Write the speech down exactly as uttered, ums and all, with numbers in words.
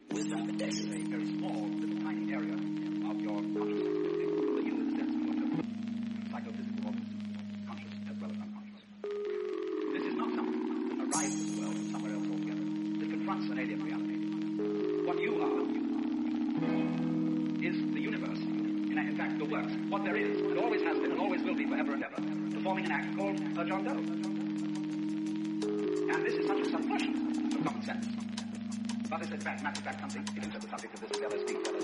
wisdom, this is a very small, little tiny area of your consciousness. The you is the sense of your psychophysical organism, conscious as well as unconscious. This is not something that arrives in the world from somewhere else altogether. It confronts an alien reality. What you are is the universe. In, in fact, the works, what there is, and always has been, and always will be forever and ever, performing an act called a John Doe. And this is such a subversion of common sense. But it's in fact, matter of fact, something, it is the subject of this L S D.